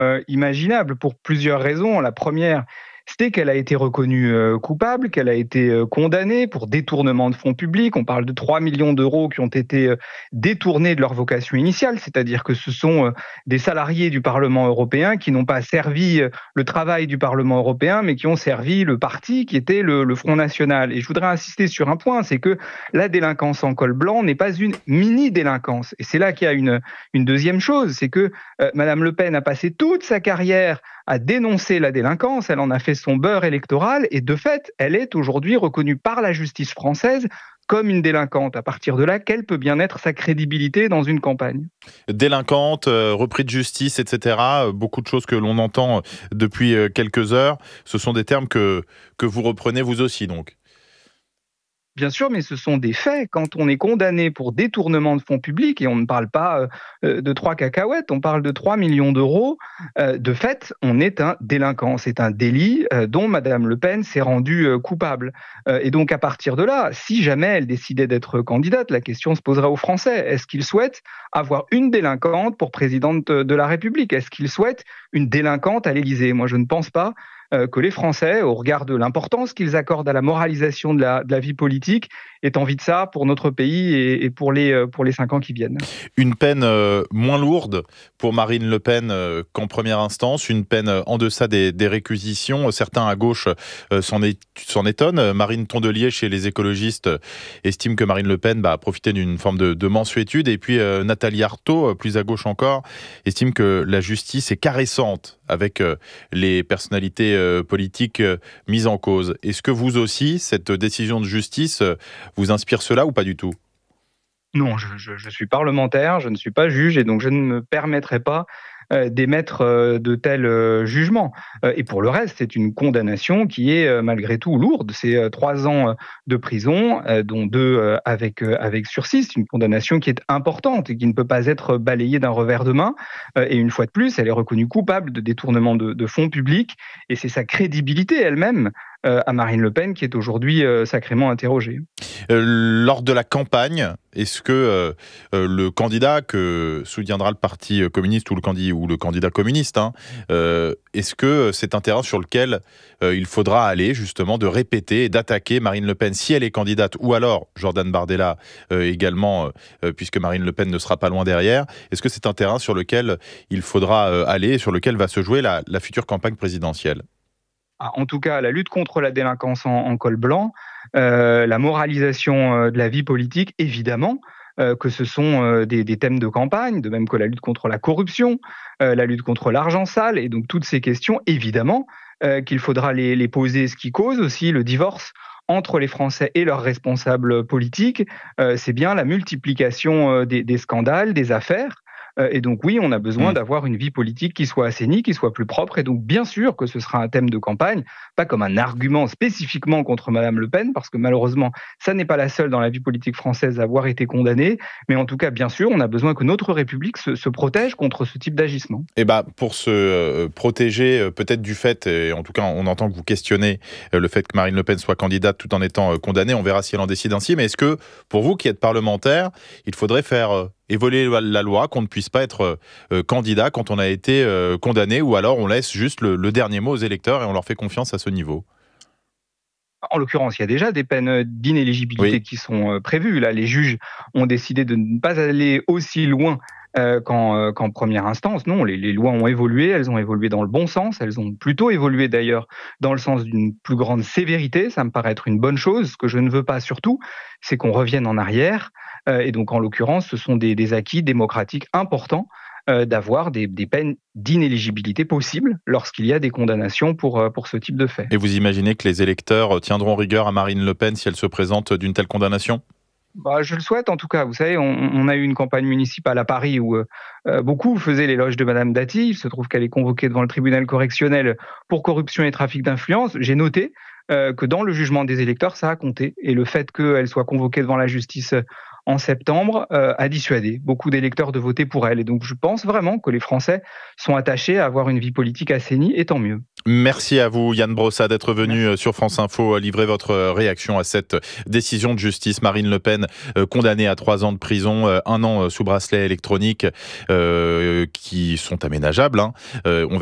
imaginable pour plusieurs raisons. La première, c'était qu'elle a été reconnue coupable, qu'elle a été condamnée pour détournement de fonds publics. On parle de 3 millions d'euros qui ont été détournés de leur vocation initiale, c'est-à-dire que ce sont des salariés du Parlement européen qui n'ont pas servi le travail du Parlement européen, mais qui ont servi le parti qui était le Front National. Et je voudrais insister sur un point, c'est que la délinquance en col blanc n'est pas une mini-délinquance. Et c'est là qu'il y a une deuxième chose, c'est que Madame Le Pen a passé toute sa carrière à dénoncer la délinquance, elle en a fait son beurre électoral et de fait, elle est aujourd'hui reconnue par la justice française comme une délinquante. À partir de là, quelle peut bien être sa crédibilité dans une campagne? Délinquante, repris de justice, etc. Beaucoup de choses que l'on entend depuis quelques heures. Ce sont des termes que vous reprenez vous aussi, donc. Bien sûr, mais ce sont des faits. Quand on est condamné pour détournement de fonds publics, et on ne parle pas de 3 cacahuètes, on parle de 3 millions d'euros, de fait, on est un délinquant. C'est un délit dont Madame Le Pen s'est rendue coupable. Et donc, à partir de là, si jamais elle décidait d'être candidate, la question se poserait aux Français. Est-ce qu'ils souhaitent avoir une délinquante pour présidente de la République? Est-ce qu'ils souhaitent une délinquante à l'Élysée? Moi, je ne pense pas que les Français, au regard de l'importance qu'ils accordent à la moralisation de la vie politique, aient envie de ça pour notre pays et pour les 5 ans qui viennent. Une peine moins lourde pour Marine Le Pen qu'en première instance, une peine en deçà des réquisitions. Certains à gauche s'en étonnent. Marine Tondelier, chez les écologistes, estime que Marine Le Pen a profité d'une forme de mansuétude. Et puis Nathalie Arthaud, plus à gauche encore, estime que la justice est caressante avec les personnalités politiques mises en cause. Est-ce que vous aussi, cette décision de justice vous inspire cela ou pas du tout ? Non, je suis parlementaire, je ne suis pas juge et donc je ne me permettrai pas d'émettre de tels jugements. Et pour le reste, c'est une condamnation qui est malgré tout lourde. C'est 3 ans de prison, dont 2 avec sursis. C'est une condamnation qui est importante et qui ne peut pas être balayée d'un revers de main. Et une fois de plus, elle est reconnue coupable de détournement de fonds publics et c'est sa crédibilité elle-même à Marine Le Pen qui est aujourd'hui sacrément interrogée. Lors de la campagne, est-ce que le candidat que soutiendra le Parti communiste ou le candidat communiste, est-ce que c'est un terrain sur lequel il faudra aller justement de répéter et d'attaquer Marine Le Pen si elle est candidate, ou alors Jordan Bardella également, puisque Marine Le Pen ne sera pas loin derrière. Est-ce que c'est un terrain sur lequel il faudra aller, sur lequel va se jouer la future campagne présidentielle ? En tout cas, la lutte contre la délinquance en col blanc, la moralisation de la vie politique, évidemment, que ce sont des thèmes de campagne, de même que la lutte contre la corruption, la lutte contre l'argent sale, et donc toutes ces questions, évidemment, qu'il faudra les poser, ce qui cause aussi le divorce entre les Français et leurs responsables politiques, c'est bien la multiplication des scandales, des affaires. Et donc oui, on a besoin d'avoir une vie politique qui soit assainie, qui soit plus propre. Et donc bien sûr que ce sera un thème de campagne, pas comme un argument spécifiquement contre Madame Le Pen, parce que malheureusement, ça n'est pas la seule dans la vie politique française à avoir été condamnée. Mais en tout cas, bien sûr, on a besoin que notre République se protège contre ce type d'agissement. Et pour se protéger peut-être du fait, et en tout cas on entend que vous questionnez le fait que Marine Le Pen soit candidate tout en étant condamnée, on verra si elle en décide ainsi, mais est-ce que pour vous qui êtes parlementaire, il faudrait faire évoluer la loi, qu'on ne puisse pas être candidat quand on a été condamné, ou alors on laisse juste le dernier mot aux électeurs et on leur fait confiance à ce niveau ? En l'occurrence, il y a déjà des peines d'inéligibilité Oui. qui sont prévues. Là, les juges ont décidé de ne pas aller aussi loin qu'en première instance. Non, les lois ont évolué, elles ont évolué dans le bon sens, elles ont plutôt évolué d'ailleurs dans le sens d'une plus grande sévérité. Ça me paraît être une bonne chose. Ce que je ne veux pas surtout, c'est qu'on revienne en arrière. Et donc, en l'occurrence, ce sont des acquis démocratiques importants d'avoir des peines d'inéligibilité possibles lorsqu'il y a des condamnations pour ce type de fait. Et vous imaginez que les électeurs tiendront rigueur à Marine Le Pen si elle se présente d'une telle condamnation ? Je le souhaite en tout cas. Vous savez, on a eu une campagne municipale à Paris où beaucoup faisaient l'éloge de Madame Dati. Il se trouve qu'elle est convoquée devant le tribunal correctionnel pour corruption et trafic d'influence. J'ai noté que dans le jugement des électeurs, ça a compté. Et le fait qu'elle soit convoquée devant la justice en septembre a dissuadé beaucoup d'électeurs de voter pour elle. Et donc je pense vraiment que les Français sont attachés à avoir une vie politique assainie, et tant mieux. Merci à vous, Yann Brossat, d'être venu sur France Info livrer votre réaction à cette décision de justice. Marine Le Pen, condamnée à 3 ans de prison, 1 an sous bracelet électronique, qui sont aménageables. On